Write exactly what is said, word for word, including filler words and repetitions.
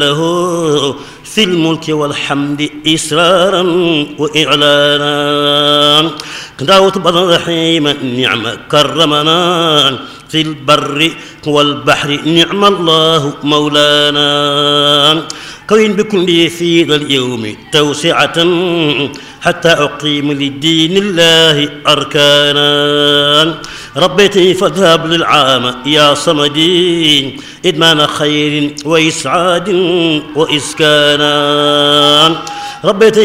له في الملك والحمد إسرارا وإعلانا. دعوت بالرحيم نعم كرمنا في البر والبحر نعم الله مولانا. كون بكل في ذا اليوم توسعة حتى أقيم للدين الله أركانا. ربيتني فاذهب للعام يا صمدي إدمان خير وإسعاد وإسكانا. ربيتني